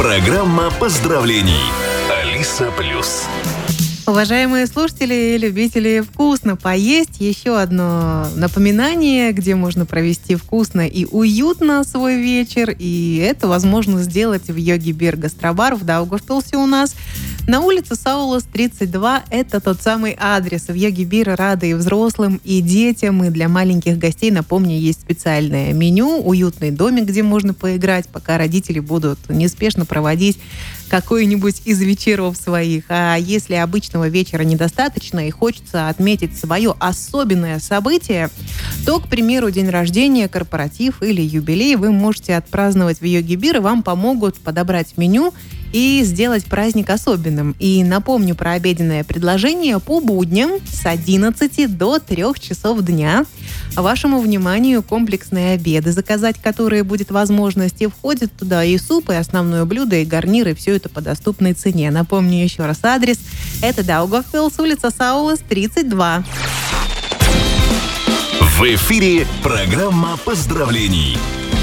Программа поздравлений. Алиса Плюс. Уважаемые слушатели и любители вкусно поесть, еще одно напоминание, где можно провести вкусно и уютно свой вечер. И это возможно сделать в Йоги Бир Гастробар в Даугавпилсе у нас. На улице Саулас, 32. Это тот самый адрес. В Йоги Бир рады и взрослым, и детям, и для маленьких гостей. Напомню, есть специальное меню, уютный домик, где можно поиграть, пока родители будут неспешно проводить какой-нибудь из вечеров своих. А если обычного вечера недостаточно и хочется отметить свое особенное событие, то, к примеру, день рождения, корпоратив или юбилей вы можете отпраздновать в Йоги Бир, и вам помогут подобрать меню и сделать праздник особенным. И напомню про обеденное предложение по будням с 11 до 3 часов дня. Вашему вниманию комплексные обеды, заказать которые будет возможность. И входит туда и суп, и основное блюдо, и гарнир, и все это по доступной цене. Напомню еще раз адрес. Это Даугавпилс, улица Саулас, 32. В эфире программа поздравлений.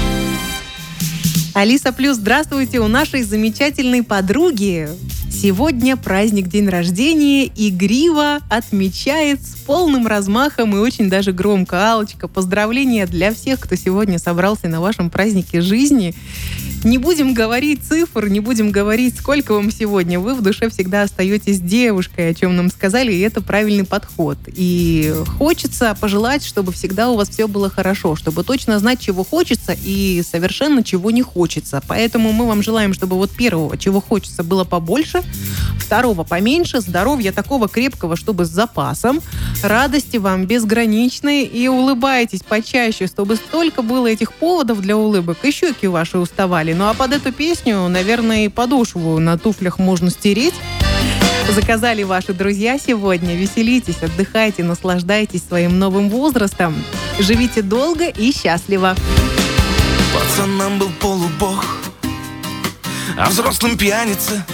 Алиса Плюс, здравствуйте! У нашей замечательной подруги сегодня праздник, день рождения, и Грива отмечает с полным размахом и очень даже громко. Аллочка, поздравления для всех, кто сегодня собрался на вашем празднике жизни. Не будем говорить цифр, не будем говорить, сколько вам сегодня. Вы в душе всегда остаетесь девушкой, о чем нам сказали, и это правильный подход. И хочется пожелать, чтобы всегда у вас все было хорошо, чтобы точно знать, чего хочется и совершенно чего не хочется. Поэтому мы вам желаем, чтобы вот первого, чего хочется, было побольше, второго поменьше, здоровья такого крепкого, чтобы с запасом, радости вам безграничной, и улыбайтесь почаще, чтобы столько было этих поводов для улыбок, и щеки ваши уставали. Ну а под эту песню, наверное, и подошву на туфлях можно стереть. Заказали ваши друзья сегодня. Веселитесь, отдыхайте, наслаждайтесь своим новым возрастом. Живите долго и счастливо. Пацаном был полубог, а взрослым пьяница.